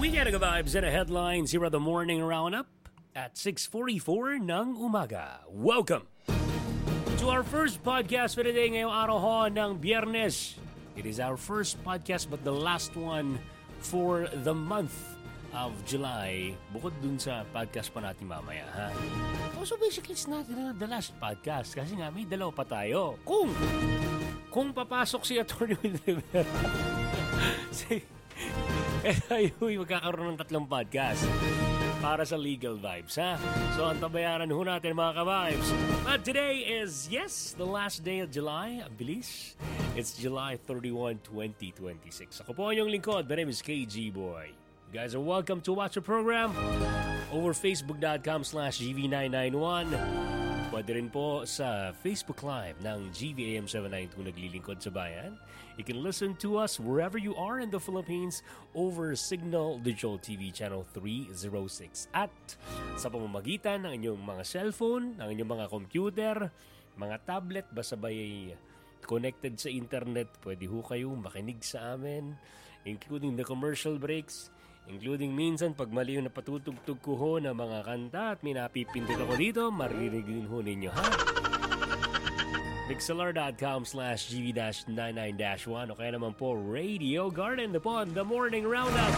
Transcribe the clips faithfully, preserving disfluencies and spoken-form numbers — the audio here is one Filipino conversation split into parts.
Weekend of Vibes and a headlines here at the Morning Roundup at six forty-four ng umaga. Welcome to our first podcast for today ngayong araw ho ng Biyernes. It is our first podcast but the last one for the month of July. Bukod dun sa podcast pa natin mamaya, ha? So basically, it's not the last podcast kasi nga may dalawa pa tayo. Kung, kung papasok si Atty. Will Rivera, si, eh tayo magkakaroon ng tatlong podcast para sa Legal Vibes, ha? So, ang tabayaran ho natin, mga ka-vibes. But today is, yes, the last day of July. Ang bilis. It's July thirty-first, twenty twenty-six. Ako po ang inyong lingkod. My name is K G Boy. You guys are welcome to watch the program over facebook.com slash gv991. Pwede rin po sa Facebook Live ng G V A M seven ninety-two naglilingkod sa bayan. You can listen to us wherever you are in the Philippines over Signal Digital T V Channel three oh six. At sa pamamagitan ng inyong mga cellphone, ng inyong mga computer, mga tablet, basta ba ay connected sa internet, pwede ho kayo makinig sa amin, including the commercial breaks, including minsan pag mali yung napatutugtog ko ho ng mga kanta at may napipindot ako dito, maririnig din ho ninyo, ha? Mixlr.com slash gv99-1 o kaya naman po Radio Garden upon the Morning Roundup.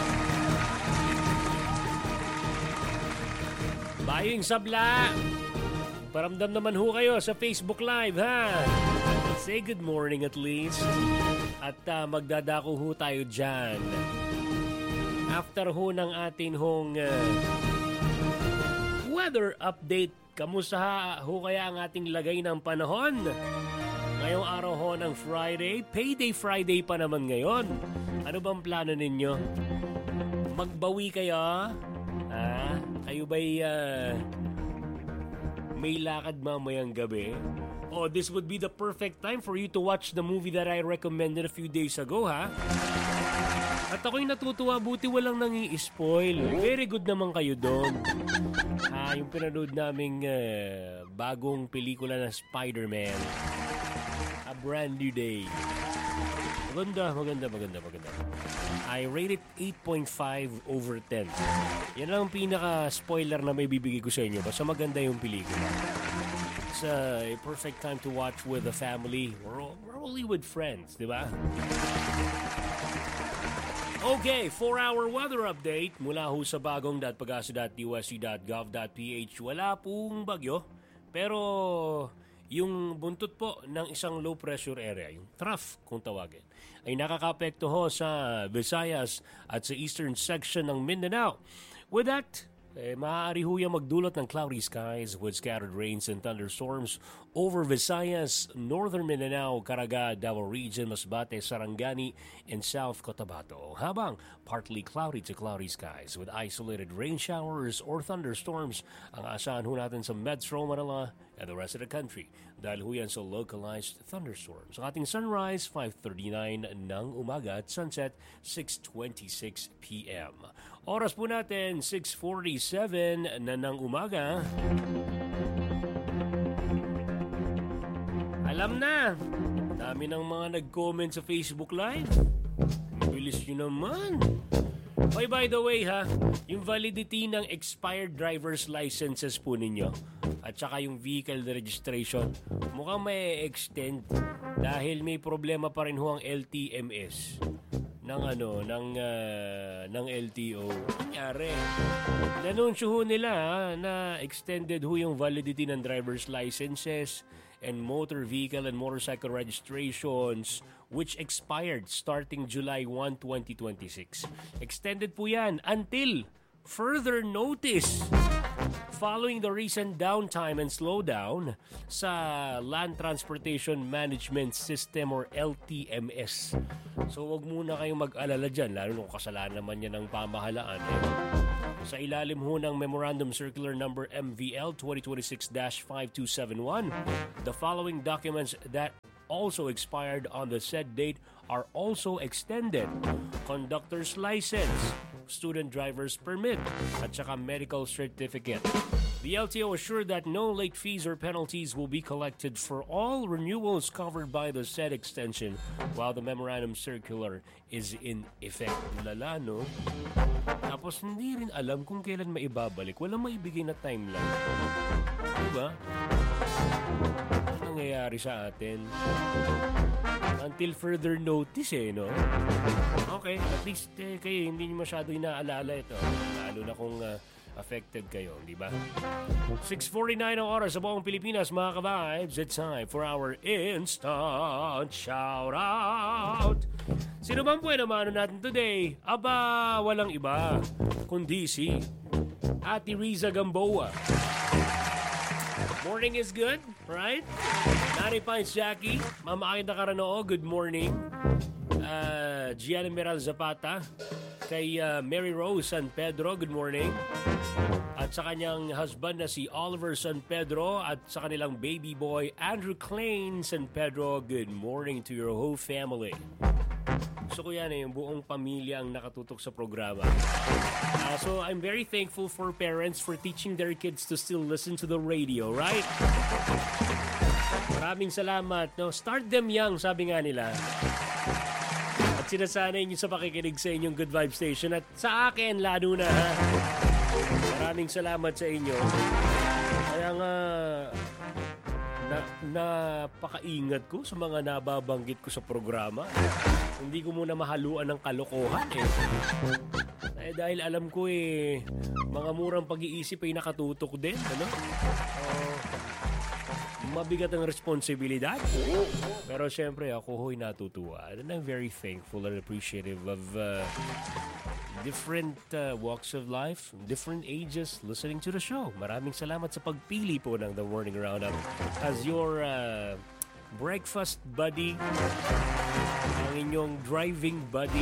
Baying sabla, paramdam naman ho kayo sa Facebook Live, ha? Say good morning at least. At uh, magdadako ho tayo dyan. After ho ng atin hong uh, weather update, kamusta ho kaya ang ating lagay ng panahon? Ngayong araw ho ng Friday, Payday Friday pa naman ngayon. Ano bang plano ninyo? Magbawi kayo? Ha? Kayo ba'y uh, may lakad mamayang gabi? Oh, this would be the perfect time for you to watch the movie that I recommended a few days ago, ha? At ako'y natutuwa, buti walang nangi-spoil. Very good naman kayo doon. Ah, yung pinanood naming uh, bagong pelikula na Spider-Man. A Brand New Day. Maganda, maganda, maganda, maganda. I rate it eight point five over ten. Yan lang ang pinaka-spoiler na may bibigay ko sa inyo. Basta maganda yung pelikula. It's uh, a perfect time to watch with the family. We're, all, we're only with friends, di ba? Okay, four-hour weather update mula ho sa bagong dot pagasa dot u s c dot gov dot p h. Wala pong bagyo, pero yung buntot po ng isang low pressure area, yung trough kung tawagin, ay nakakapekto ho sa Visayas at sa eastern section ng Mindanao. With that, eh, maaari ho yung magdulot ng cloudy skies with scattered rains and thunderstorms over Visayas, northern Mindanao, Caraga, Davao Region, Masbate, Sarangani, and South Cotabato. Habang partly cloudy to cloudy skies with isolated rain showers or thunderstorms ang asahan ho natin sa Metro Manila and the rest of the country dahil ho yan sa localized thunderstorms. Ang ating sunrise, five thirty-nine ng umaga at sunset, six twenty-six p m Oras po natin, six forty-seven na ng umaga. Alam na, dami ng mga nag-comment sa Facebook Live. Bilis nyo naman. Oy, by the way ha, yung validity ng expired driver's licenses po ninyo at saka yung vehicle registration, mukhang may extend dahil may problema pa rin ho ang L T M S ng ano ng uh, ng L T O. Nangyari. Nanunsyo ho nila ha, na extended ho yung validity ng driver's licenses and motor vehicle and motorcycle registrations which expired starting July first, twenty twenty-six. Extended po yan until further notice following the recent downtime and slowdown sa Land Transportation Management System or L T M S. So wag muna kayong mag-alala dyan, lalo kung kasalanan naman yan ng pamahalaan. Eh. Sa ilalim ho ng Memorandum Circular Number M V L twenty twenty-six dash five two seven one, the following documents that also expired on the said date are also extended. Conductor's license, student driver's permit, at saka medical certificate. The L T O assured that no late fees or penalties will be collected for all renewals covered by the said extension while the memorandum circular is in effect. Lala, no? Tapos hindi rin alam kung kailan maibabalik. Walang maibigay na timeline. Diba? Ano nangyayari sa atin? Until further notice eh, no? Okay, at least eh, kayo hindi nyo masyado inaalala ito. Lalo na kung uh, affected kayo, di ba? six forty-nine ang oras sa buong Pilipinas, mga ka-vibes. It's time for our instant shoutout. Sino bang pwede naman natin today? Aba, walang iba, kundi si Ate Riza Gamboa. Morning is good, right? Nari Pines Jackie, Mama Aida Caranoo, good morning. Uh, Gianna Meral Zapata, kay uh, Mary Rose San Pedro, good morning. At sa kanyang husband na si Oliver San Pedro at sa kanilang baby boy Andrew Klein San Pedro, good morning to your whole family. So ko yan eh, yung buong pamilya ang nakatutok sa programa. Uh, so I'm very thankful for parents for teaching their kids to still listen to the radio, right? Maraming salamat. No? Start them young, sabi nga nila. At sinasanay nyo sa pakikinig sa inyong Good Vibe Station. At sa akin, lalo na ha. Maraming salamat sa inyo. Kaya nga, na, napakaingat ko sa mga nababanggit ko sa programa. Hindi ko muna mahaluan ng kalokohan eh. Eh dahil alam ko eh, mga murang pag-iisip ay nakatutok din. Ano? Uh, mabigat ang responsibilidad. Pero syempre ako ho'y natutuwa. And I'm very thankful and appreciative of uh, different uh, walks of life, different ages listening to the show. Maraming salamat sa pagpili po ng The Morning Roundup as your uh, breakfast buddy, ang inyong driving buddy.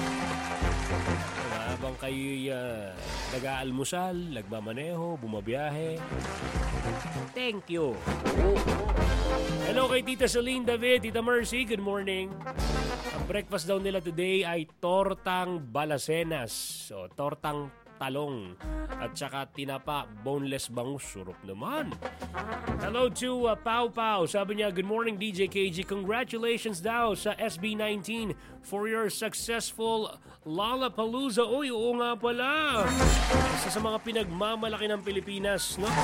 Habang kayo'y uh, nag-aalmusal, nagmamaneho, bumabiyahe. Thank you. Hello kay Tita Celine David, Tita Mercy, good morning. Ang breakfast daw nila today ay tortang balacenas. So, tortang talong at saka tinapa, boneless bangus. Surop naman. Hello to uh, Pau Pau. Sabi niya, good morning D J K G. Congratulations daw sa S B nineteen for your successful Lollapalooza. Uy, oo nga pala. Isa sa mga pinagmamalaki ng Pilipinas, no?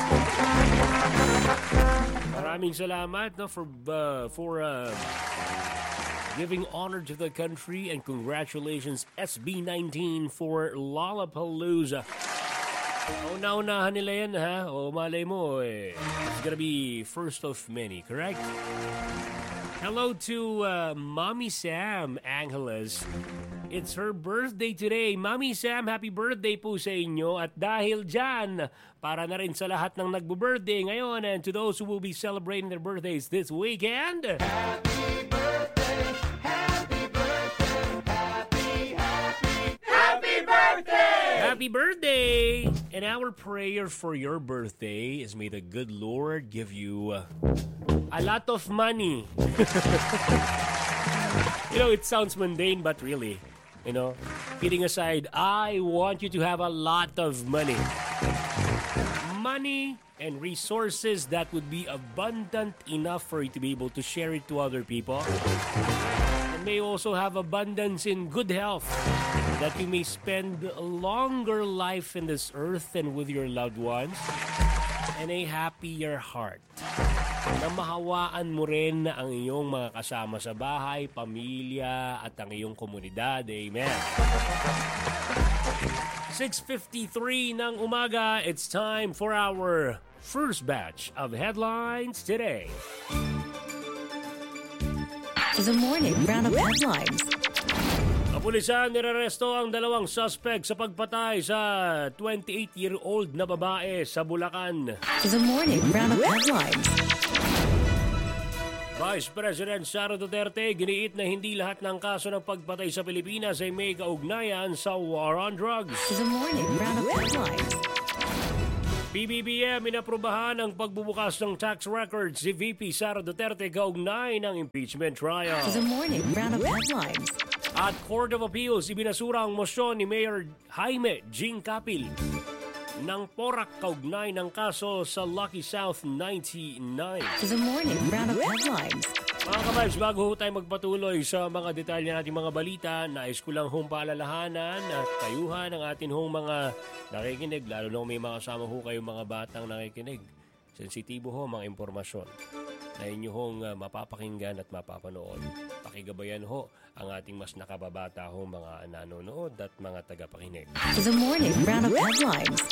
Maraming salamat, no, for uh, for uh, giving honor to the country, and congratulations S B nineteen for Lollapalooza. Una-unahan nila yan, ha? O malay mo, eh, it's gonna be first of many, correct? Hello to uh, Mommy Sam Angeles. It's her birthday today. Mommy Sam, happy birthday po sa inyo. At dahil dyan, para na rin sa lahat ng nagbo-birthday ngayon and to those who will be celebrating their birthdays this weekend, Happy birthday, happy birthday, happy, happy, happy birthday! Happy birthday! And our prayer for your birthday is may the good Lord give you uh, a lot of money. You know, it sounds mundane, but really, you know, kidding aside, I want you to have a lot of money. Money and resources that would be abundant enough for you to be able to share it to other people. And may also have abundance in good health, that you may spend a longer life in this earth and with your loved ones, and a happier heart. Na mahawaan mo rin ang iyong mga kasama sa bahay, pamilya, at ang iyong komunidad. Amen. six fifty-three ng umaga, it's time for our first batch of headlines today. The morning roundup headlines. Kapulisan nireresto ang dalawang suspect sa pagpatay sa twenty-eight-year-old na babae sa Bulacan. The morning roundup headlines. Vice President Sara Duterte giniit na hindi lahat ng kaso ng pagpatay sa Pilipinas ay may kaugnayan sa war on drugs. The morning roundup headlines. P B B M inaprubahan ang pagbubukas ng tax records si V P Sara Duterte kaugnay ng impeachment trial. The morning roundup headlines. At Court of Appeals ibinasura ang mosyon ni Mayor Jaime Jing Capil ng Porac kaugnay ng kaso sa Lucky South ninety-nine. To the morning roundup headlines. Mga kabals, bago ho tayo magpatuloy sa mga detalye nating mga balita, nais ko lang hong paalalahanan at tayuhan ang atin hong mga nakikinig, lalo na kung may mga kasama ho kayong mga batang nakikinig. Sensitibo ho mga impormasyon na inyo hong uh, mapapakinggan at mapapanood. Pakigabayan ho ang ating mas nakababata ho mga nanonood at mga tagapakinig. To the morning roundup headlines.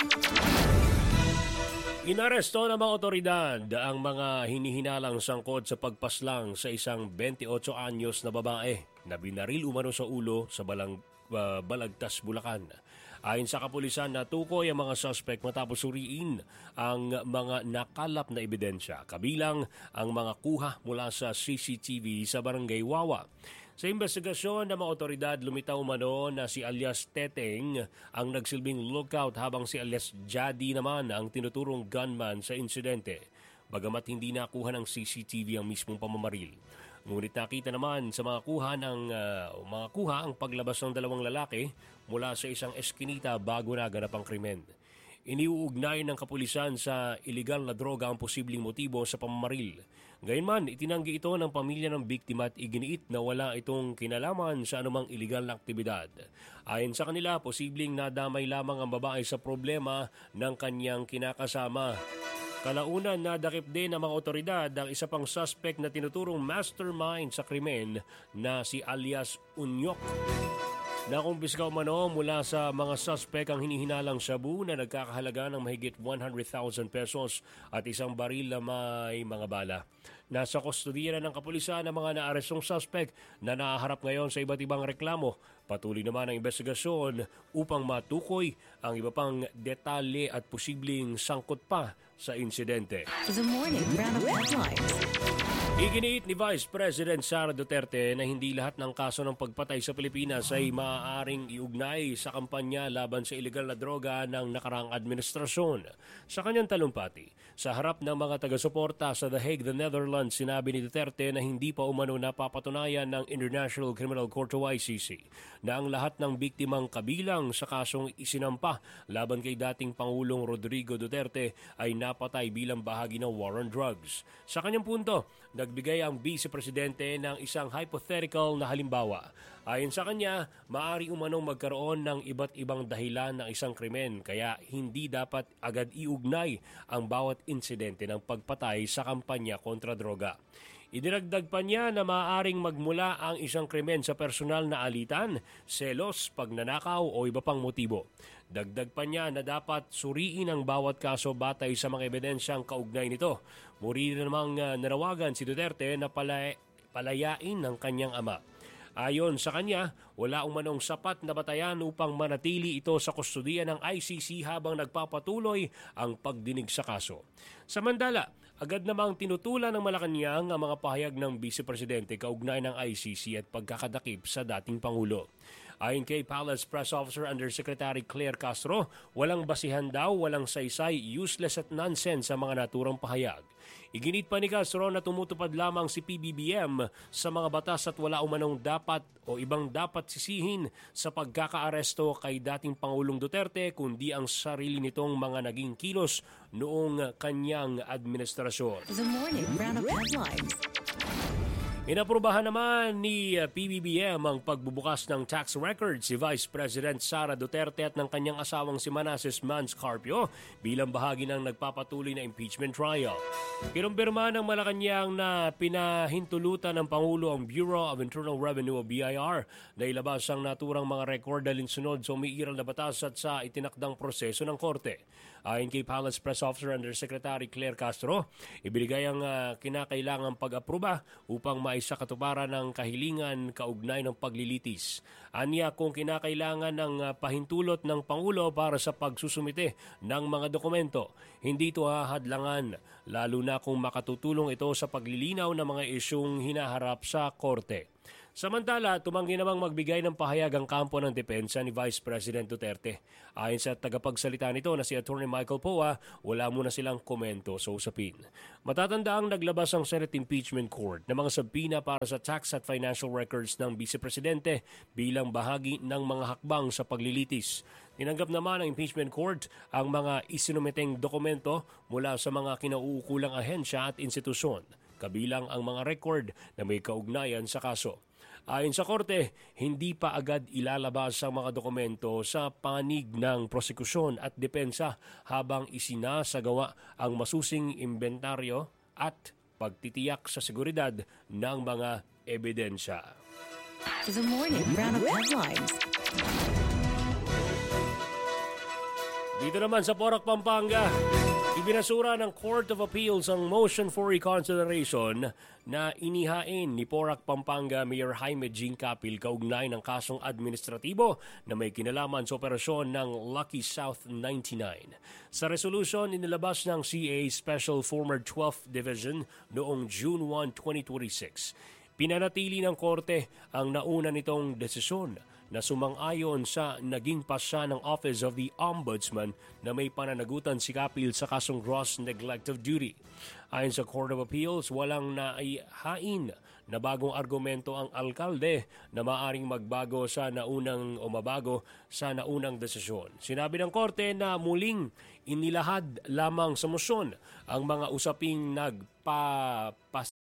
Inaresto ng mga otoridad ang mga hinihinalang sangkot sa pagpaslang sa isang twenty-eight anyos na babae na binaril umano sa ulo sa Balang, uh, Balagtas, Bulacan. Ayon sa kapulisan, natukoy ang mga suspect matapos suriin ang mga nakalap na ebidensya, kabilang ang mga kuha mula sa C C T V sa Barangay Wawa. Sa investigasyon ng mga otoridad, lumitaw umano na si alias Teteng ang nagsilbing lookout habang si alias Jadi naman ang tinuturong gunman sa insidente. Bagamat hindi nakuha ng C C T V ang mismong pamamaril. Ngunit nakita naman sa mga kuha ng uh, mga kuha ang paglabas ng dalawang lalaki mula sa isang eskinita bago naganap ang krimen. Iniuugnay ng kapulisan sa iligal na droga ang posibleng motibo sa pamamaril. Gayunman, itinanggi ito ng pamilya ng biktima at iginiit na wala itong kinalaman sa anumang iligal na aktibidad. Ayon sa kanila, posibleng nadamay lamang ang babae sa problema ng kanyang kinakasama. Kalaunan, nadakip din ng mga otoridad ang isa pang suspect na tinuturong mastermind sa krimen na si alias Unyok. Nakumpiska umano mula sa mga suspect ang hinihinalang shabu na nagkakahalaga ng mahigit one hundred thousand pesos at isang baril na may mga bala. Nasa kustodiya na ng kapulisan ang mga naarestong suspect na nahaharap ngayon sa iba't ibang reklamo. Patuloy naman ang investigasyon upang matukoy ang iba pang detalye at posibleng sangkot pa sa insidente. To the morning roundup headlines. Iginiit ni Vice President Sara Duterte na hindi lahat ng kaso ng pagpatay sa Pilipinas ay maaaring iugnay sa kampanya laban sa ilegal na droga ng nakaraang administrasyon. Sa kanyang talumpati, sa harap ng mga taga-suporta sa The Hague, the Netherlands, sinabi ni Duterte na hindi pa umano napapatunayan ng International Criminal Court o I C C na ang lahat ng biktimang kabilang sa kasong isinampa laban kay dating Pangulong Rodrigo Duterte ay napatay bilang bahagi ng war on drugs. Sa kanyang punto, nagbigay ang Vice Presidente ng isang hypothetical na halimbawa. Ayon sa kanya, maaari umanong magkaroon ng iba't ibang dahilan ng isang krimen kaya hindi dapat agad iugnay ang bawat insidente ng pagpatay sa kampanya kontra droga. Idinagdag pa niya na maaaring magmula ang isang krimen sa personal na alitan, selos, pagnanakaw o iba pang motibo. Dagdag pa niya na dapat suriin ang bawat kaso batay sa mga ebidensyang kaugnay nito. Muli namang uh, narawagan si Duterte na palay- palayain ng kanyang ama. Ayon sa kanya, wala umanong sapat na batayan upang manatili ito sa kustodiya ng I C C habang nagpapatuloy ang pagdinig sa kaso. Samantala, agad namang tinutulan ng Malacanang ang mga pahayag ng Vice Presidente kaugnay ng I C C at pagkakadakip sa dating Pangulo. Ayon kay Palace Press Officer Undersecretary Claire Castro, walang basihan daw, walang saysay, useless at nonsense sa mga naturang pahayag. Iginit pa ni Castro na tumutupad lamang si P B B M sa mga batas at wala umanong dapat o ibang dapat sisihin sa pagkakaaresto kay dating Pangulong Duterte kundi ang sarili nitong mga naging kilos noong kanyang administrasyon. The morning roundup headlines. Inaprubahan naman ni P B B M ang pagbubukas ng tax records si Vice President Sara Duterte at ng kanyang asawang si Manasseh Mans Carpio bilang bahagi ng nagpapatuloy na impeachment trial. Kinumpirma ng Malacanang na pinahintulutan ng Pangulo ang Bureau of Internal Revenue o B I R na ilabas ang naturang mga record alinsunod sa umiiral na batas at sa itinakdang proseso ng korte. Ayon kay Palace Press Officer Undersecretary Claire Castro, ibinigay ang uh, kinakailangang pag-aproba upang maisa katuparan ng kahilingan kaugnay ng paglilitis. Anya kung kinakailangan ng uh, pahintulot ng Pangulo para sa pagsusumite ng mga dokumento, hindi ito hahadlangan, lalo na kung makatutulong ito sa paglilinaw ng mga isyung hinaharap sa korte. Samantala, tumanggi namang magbigay ng pahayag ang kampo ng depensa ni Vice President Duterte. Ayon sa tagapagsalita nito na si Attorney Michael Poa, wala muna silang komento sa usapin. Matatanda ang naglabas ang Senate Impeachment Court ng mga sabina para sa tax at financial records ng Vice Presidente bilang bahagi ng mga hakbang sa paglilitis. Tinanggap naman ng Impeachment Court ang mga isinumiteng dokumento mula sa mga kinauukulang ahensya at institusyon, kabilang ang mga record na may kaugnayan sa kaso. Ayon sa korte, hindi pa agad ilalabas ang mga dokumento sa panig ng prosekusyon at depensa habang isinasagawa ang masusing inventaryo at pagtitiyak sa seguridad ng mga ebidensya. The morning roundup headlines. Dito naman sa Porac, Pampanga, ibinasura ng Court of Appeals ang motion for reconsideration na inihain ni Porac, Pampanga Mayor Jaime Jean Capil kaugnay ng kasong administratibo na may kinalaman sa operasyon ng Lucky South ninety-nine. Sa resolution, inilabas ng C A Special Former twelfth Division noong June first, twenty twenty-six. Pinanatili ng korte ang nauna nitong desisyon na sumang-ayon sa naging pasya ng Office of the Ombudsman na may pananagutan si Capil sa kasong gross neglect of duty. Ayon sa Court of Appeals, walang naihain na bagong argumento ang alkalde na maaring magbago sa naunang o mabago sa naunang desisyon. Sinabi ng korte na muling inilahad lamang sa motion ang mga usaping nagpapas